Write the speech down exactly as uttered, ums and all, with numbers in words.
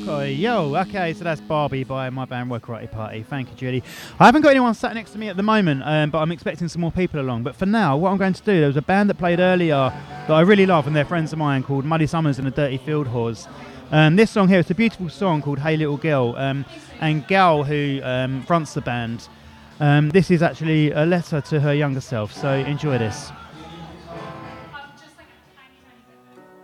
Oh, yo, okay, so that's Barbie by my band Work Karate Party. Thank you, Julie. I haven't got anyone sat next to me at the moment, um, but I'm expecting some more people along. But for now, what I'm going to do, there was a band that played earlier that I really love, and they're friends of mine, called Muddy Summers and the Dirty Field Whores. Um, this song here, it's a beautiful song called Hey Little Girl, um, and Gal, who um, fronts the band, um, this is actually a letter to her younger self, so enjoy this.